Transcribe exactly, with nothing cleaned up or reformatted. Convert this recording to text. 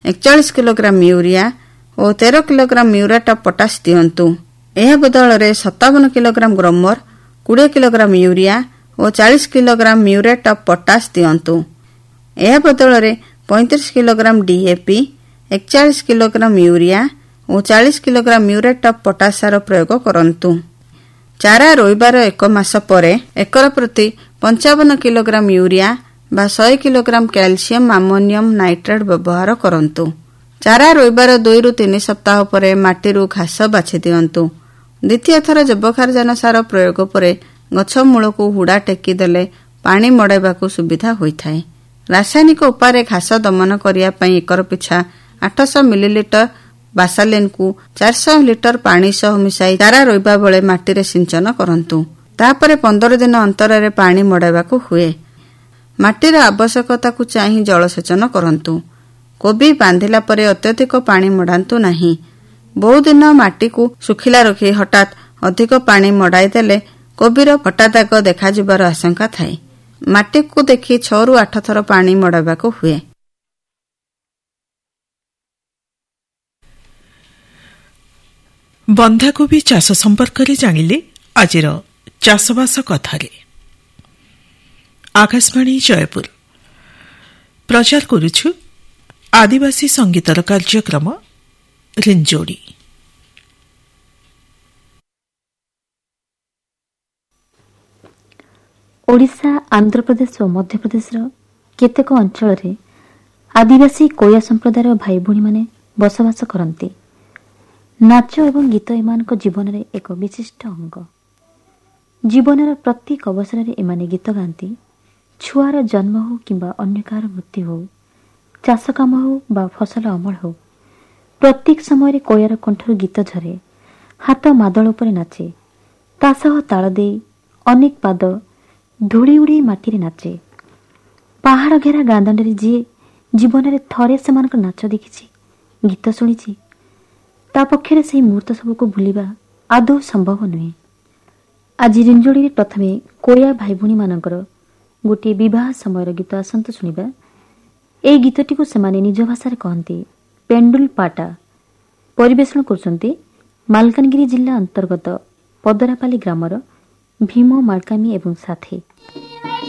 एकचाश kilogram urea और तेरह kilogram muriate of potash दियंतु। यह बदल सत्तावन किलोग्राम ग्रोमर, बीस किलोग्राम यूरिया और चालीस किलोग्राम म्यूरेट ऑफ पोटाश दियंतु। यह बदल पैंतीस किलोग्राम डीएपी, एकचाश किलोग्राम यूरिया और चालीस किलोग्राम म्यूरेट ऑफ पोटाश सार प्रयोग करंतु। चारा रोइबार एक मास परे एकर प्रति पंचावन किलोग्राम यूरिया बा सौ किलोग्राम कैल्शियम आमोनियम नाइट्रेट व्यवहार करंतु। चारा रोइबार दुई रु तीन सप्ताह परे माटीरू घास बाछि दियंतु। द्वितीय थर जैवखारजान सार प्रयोग परे गछ मूलकू हुड़ा टेकी देले पानी मड़ाइबाकू सुविधा होइथाय। रासायनिक उपाय घास दमन करिया पई एकर पिछा आठ सौ मिलीलीटर बासालिन को चार सौ लिटर पानी सह मिसाई चारा रोइबा बेले माटी सिंचन करंतु। तापरे पंद्रह दिन अंतरे पानी मड़ाइबाकू हुए। माटीर आवश्यकता को चाही जलसेचन करंतु। कोबी बांधिला परे अत्यधिक पानी मड़ांतु नहीं। बहु दिन माटी को सुखिला रखी हठात अधिक पानी मड़ाई देले कोबीर फटा दाग देखा जिबार आशंका थाए। माटी को देखि छह रु आठ थर पानी मड़ाइबाकू हुए। बंधाकोबी चाष संपर्क में जानिले आजिर चाषबास कथारे। आकाशवाणी जयपुर प्रचार करुछु आदिवासी संगीतर कार्यक्रम रिंजोड़ी। ओडिशा, आंध्र प्रदेश और मध्य प्रदेश केतेक अंचल आदिवासी कोया संप्रदायर भाई भूणी माने बसवास करती। नाच एवं गीत एमानक जीवन रे एक विशिष्ट अंग। जीवनर प्रत्येक अवसर रे एमाने गीत गाती। छुआर जन्म हो किंबा अन्य कार मृत्यु हो, चाष काम हो बा फसल अमल हो, प्रत्येक समय कोयार कंठर गीत झरे, हाथ मादल उपरे नाचे, तासह ताल दे अनेक पाद धूली उड़ी माटी रे नाचे। पहाड़ घेरा गांदांडे जी जीवन रे थरे सेमानक नाच देखिछि, गीत शुणिछि, ता पक्षरे से मुहूर्त सबको भूलिबा आदौ संभव नुहे। आज रिंजोड़ी प्रथमे कोया भाई भूणी मानकर गोटे विवाह समय गीत आसंतु शुणिबा। ए गीतटी को सेमाने निज भाषा रे कहंती पेंडुल पाटा। परिवेषण करछंती मालकानगिरी जिल्ला अंतर्गत पदरापाली ग्रामर भीम मालकामी एवं साथी।